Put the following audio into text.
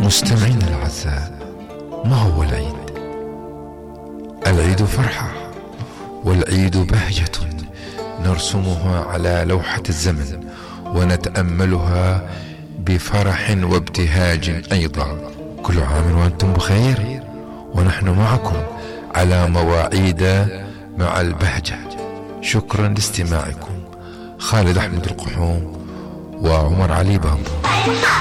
مستمعين الأعزاء، ما هو العيد؟ العيد فرحة، والعيد بهجة نرسمها على لوحة الزمن ونتأملها بفرح وابتهاج أيضا. كل عام وأنتم بخير، ونحن معكم على مواعيد مع البهجة. شكرا لاستماعكم. خالد أحمد القحوم وعمر علي بامبو.